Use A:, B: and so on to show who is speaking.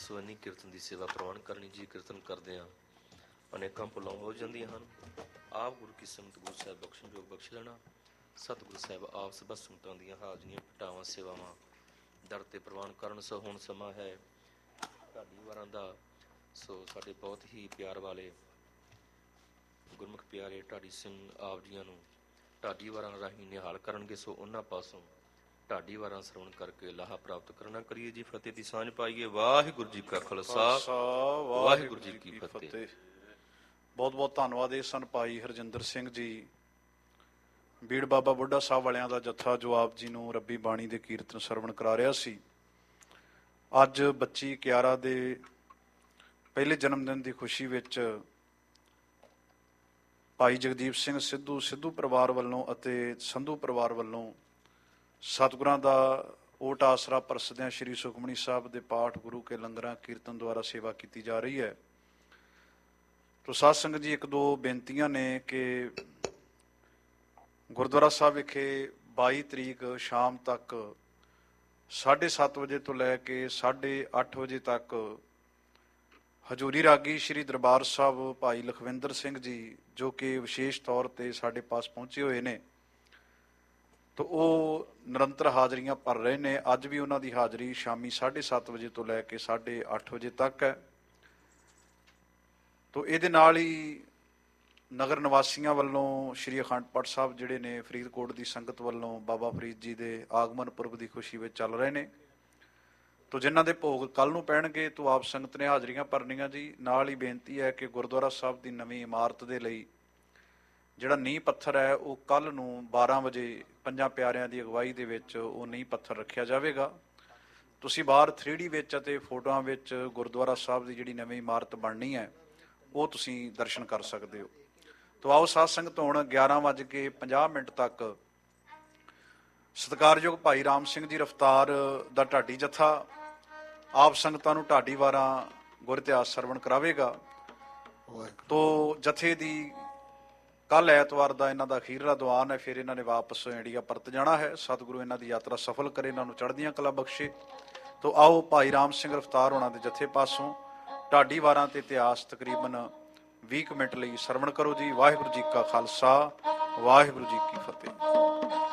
A: ਸੋ ਇੰਨੀ ਕੀਰਤਨ ਦੀ ਸੇਵਾ ਪ੍ਰਵਾਨ ਕਰਨੀ ਜੀ। ਕੀਰਤਨ ਕਰਦਿਆਂ ਅਨੇਕਾਂ ਭੁੱਲਾਂ ਹੋ ਜਾਂਦੀਆਂ ਹਨ। ਆਪ ਗੁਰੂ ਕੀ ਸੰਗਤ ਗੁਰੂ ਸਾਹਿਬ ਬਖਸ਼ਣਯੋਗ ਬਖਸ਼ ਲੈਣਾ। ਸਤਿਗੁਰੂ ਸਾਹਿਬ ਆਪ ਸਭਾ ਸੰਗਤਾਂ ਦੀਆਂ ਹਾਜ਼ਰੀਆਂ ਭਟਾਵਾਂ ਸੇਵਾਵਾਂ ਦਰ 'ਤੇ ਪ੍ਰਵਾਨ ਕਰਨ। ਸੋ ਹੁਣ ਸਮਾਂ ਹੈ ਢਾਡੀ ਵਾਰਾਂ ਦਾ। ਸੋ ਸਾਡੇ ਬਹੁਤ ਹੀ ਪਿਆਰ ਵਾਲੇ ਗੁਰਮੁਖ ਪਿਆਰੇ ਢਾਡੀ ਸਿੰਘ ਆਪ ਜੀਆਂ ਨੂੰ ਢਾਡੀ ਵਾਰਾਂ ਰਾਹੀਂ ਨਿਹਾਲ ਕਰਨਗੇ। ਸੋ ਉਹਨਾਂ ਪਾਸੋਂ ਢਾਡੀ ਵਾਰਾਂ ਸਰਵਣ ਕਰਕੇ ਲਾਹਾ ਪ੍ਰਾਪਤ ਕਰਨਾ। ਕਰੀਏ ਜੀ ਫਤਿਹ ਦੀ ਸਾਂਝ ਪਾਈਏ। ਵਾਹਿਗੁਰੂ ਜੀ ਕਾ ਖਾਲਸਾ, ਵਾਹਿਗੁਰੂ ਜੀ ਕੀ ਫਤਿਹ।
B: ਬਹੁਤ ਬਹੁਤ ਧੰਨਵਾਦ। ਇਹ ਸਨ ਭਾਈ ਹਰਜਿੰਦਰ ਸਿੰਘ ਜੀ, ਬੀੜ ਬਾਬਾ ਬੁੱਢਾ ਸਾਹਿਬ ਵਾਲਿਆਂ ਦਾ ਜੱਥਾ, ਜੋ ਆਪ ਜੀ ਨੂੰ ਰੱਬੀ ਬਾਣੀ ਦੇ ਕੀਰਤਨ ਸਰਵਣ ਕਰਾ ਰਿਹਾ ਸੀ। ਅੱਜ ਬੱਚੀ ਕਿਆਰਾ ਦੇ ਪਹਿਲੇ ਜਨਮ ਦਿਨ ਦੀ ਖੁਸ਼ੀ ਵਿੱਚ ਭਾਈ ਜਗਦੀਪ ਸਿੰਘ ਸਿੱਧੂ ਪਰਿਵਾਰ ਵੱਲੋਂ ਅਤੇ ਸੰਧੂ ਪਰਿਵਾਰ ਵੱਲੋਂ ਸਤਿਗੁਰਾਂ ਦਾ ਓਟ ਆਸਰਾ ਪਰਸਦਿਆਂ ਸ਼੍ਰੀ ਸੁਖਮਨੀ ਸਾਹਿਬ ਦੇ ਪਾਠ, ਗੁਰੂ ਕੇ ਲੰਗਰਾਂ, ਕੀਰਤਨ ਦੁਆਰਾ ਸੇਵਾ ਕੀਤੀ ਜਾ ਰਹੀ ਹੈ। ਤੋ ਸਾਧ ਸੰਗਤ ਜੀ, ਇੱਕ ਦੋ ਬੇਨਤੀਆਂ ਨੇ ਕਿ ਗੁਰਦੁਆਰਾ ਸਾਹਿਬ ਵਿਖੇ 22 ਤਰੀਕ ਸ਼ਾਮ ਤੱਕ 7:30 ਵਜੇ ਤੋਂ ਲੈ ਕੇ 8:30 ਵਜੇ ਤੱਕ ਹਜ਼ੂਰੀ ਰਾਗੀ ਸ਼੍ਰੀ ਦਰਬਾਰ ਸਾਹਿਬ ਭਾਈ ਲਖਵਿੰਦਰ ਸਿੰਘ ਜੀ, ਜੋ ਕਿ ਵਿਸ਼ੇਸ਼ ਤੌਰ 'ਤੇ ਸਾਡੇ ਪਾਸ ਪਹੁੰਚੇ ਹੋਏ ਨੇ, ਤਾਂ ਉਹ ਨਿਰੰਤਰ ਹਾਜ਼ਰੀਆਂ ਭਰ ਰਹੇ ਨੇ। ਅੱਜ ਵੀ ਉਹਨਾਂ ਦੀ ਹਾਜ਼ਰੀ ਸ਼ਾਮੀ 7:30 ਵਜੇ ਤੋਂ ਲੈ ਕੇ 8:30 ਵਜੇ ਤੱਕ ਹੈ। ਤੋ ਇਹਦੇ ਨਾਲ ਹੀ ਨਗਰ ਨਿਵਾਸੀਆਂ ਵੱਲੋਂ ਸ਼੍ਰੀ ਅਖੰਡ ਪਾਠ ਸਾਹਿਬ ਜਿਹੜੇ ਨੇ ਫਰੀਦਕੋਟ ਦੀ ਸੰਗਤ ਵੱਲੋਂ ਬਾਬਾ ਫਰੀਦ ਜੀ ਦੇ ਆਗਮਨ ਪੁਰਬ ਦੀ ਖੁਸ਼ੀ ਵਿੱਚ ਚੱਲ ਰਹੇ ਨੇ। ਤੋ ਜਿਨ੍ਹਾਂ ਦੇ ਭੋਗ ਕੱਲ੍ਹ ਨੂੰ ਪੈਣਗੇ ਤੋ ਆਪ ਸੰਗਤ ਨੇ ਹਾਜ਼ਰੀਆਂ ਭਰਨੀਆਂ ਜੀ। ਨਾਲ ਹੀ ਬੇਨਤੀ ਹੈ ਕਿ ਗੁਰਦੁਆਰਾ ਸਾਹਿਬ ਦੀ ਨਵੀਂ ਇਮਾਰਤ ਦੇ ਲਈ ਜਿਹੜਾ ਨੀਂਹ ਪੱਥਰ ਹੈ ਉਹ ਕੱਲ੍ਹ ਨੂੰ 12 ਵਜੇ ਪੰਜਾਂ ਪਿਆਰਿਆਂ ਦੀ ਅਗਵਾਈ ਦੇ ਵਿੱਚ ਉਹ ਨੀਂਹ ਪੱਥਰ ਰੱਖਿਆ ਜਾਵੇਗਾ। ਤੁਸੀਂ ਬਾਹਰ 3D ਵਿੱਚ ਅਤੇ ਫੋਟੋਆਂ ਵਿੱਚ ਗੁਰਦੁਆਰਾ ਸਾਹਿਬ ਦੀ ਜਿਹੜੀ ਨਵੀਂ ਇਮਾਰਤ ਬਣਨੀ ਹੈ ਉਹ ਤੁਸੀਂ ਦਰਸ਼ਨ ਕਰ ਸਕਦੇ ਹੋ। ਤੋ ਆਓ ਸਾਧ ਸੰਗਤ, ਹੁਣ 11:50 ਤੱਕ ਸਤਿਕਾਰਯੋਗ ਭਾਈ ਰਾਮ ਸਿੰਘ ਜੀ ਰਫਤਾਰ ਦਾ ਢਾਡੀ ਜੱਥਾ ਆਪ ਸੰਗਤਾਂ ਨੂੰ ਢਾਡੀ ਵਾਰਾਂ ਗੁਰ ਇਤਿਹਾਸ ਸਰਵਣ ਕਰਾਵੇਗਾ। ਤੋ ਜਥੇ ਦੀ ਕੱਲ੍ਹ ਐਤਵਾਰ ਦਾ ਇਹਨਾਂ ਦਾ ਅਖੀਰਲਾ ਦੀਵਾਨ ਹੈ, ਫਿਰ ਇਹਨਾਂ ਨੇ ਵਾਪਸ ਇੰਡੀਆ ਪਰਤ ਜਾਣਾ ਹੈ। ਸਤਿਗੁਰੂ ਇਹਨਾਂ ਦੀ ਯਾਤਰਾ ਸਫਲ ਕਰੇ, ਇਹਨਾਂ ਨੂੰ ਚੜ੍ਹਦੀਆਂ ਕਲਾ ਬਖਸ਼ੇ। ਤੋ ਆਓ ਭਾਈ ਰਾਮ ਸਿੰਘ ਰਫਤਾਰ ਹੋਣਾ ਦੇ ਜਥੇ ਪਾਸੋਂ ਢਾਡੀ ਵਾਰਾਂ ਤੇ ਇਤਿਹਾਸ ਤਕਰੀਬਨ 20 ਮਿੰਟ ਲਈ ਸਰਵਣ ਕਰੋ ਜੀ। ਵਾਹਿਗੁਰੂ ਜੀ ਕਾ ਖਾਲਸਾ, ਵਾਹਿਗੁਰੂ ਜੀ ਕੀ ਫਤਿਹ।